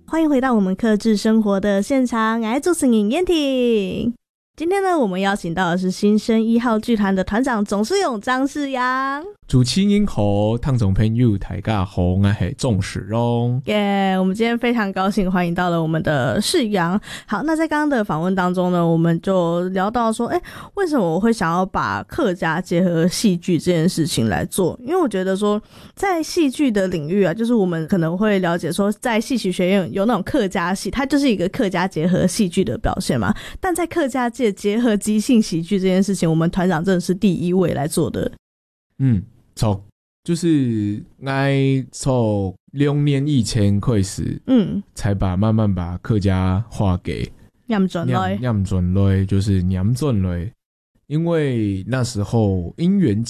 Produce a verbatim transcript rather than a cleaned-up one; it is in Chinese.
欢迎回到我们客制生活的现场，我是主持人燕婷。今天呢，我们邀请到的是新生一号剧团的团长总世勇张世阳。 主持人好，听众朋友大家好，我是总世勇。 耶、yeah, 我们今天非常高兴欢迎到了我们的世阳。好，那在刚刚的访问当中呢，我们就聊到说，哎，为什么我会想要把客家结合戏剧这件事情来做？因为我觉得说，在戏剧的领域啊，就是我们可能会了解说，在戏曲学院有那种客家戏，它就是一个客家结合戏剧的表现嘛。但在客家界结合即兴喜剧这件事情，我们团长真的是第一位来做的。 嗯，错，就是爱从两年以前开始，嗯，才把慢慢把客家话给念转来， 念转来，就是念转来，因为那时候因缘际